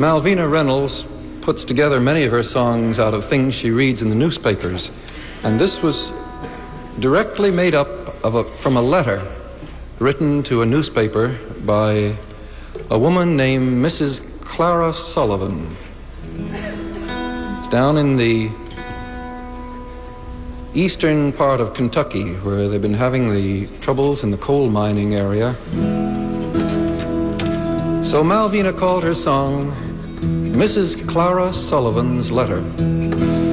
Malvina Reynolds puts together many of her songs out of things she reads in the newspapers, and this was directly made up from a letter written to a newspaper by a woman named Mrs. Clara Sullivan. It's down in the eastern part of Kentucky, where they've been having the troubles in the coal mining area. So Malvina called her song Mrs. Clara Sullivan's Letter.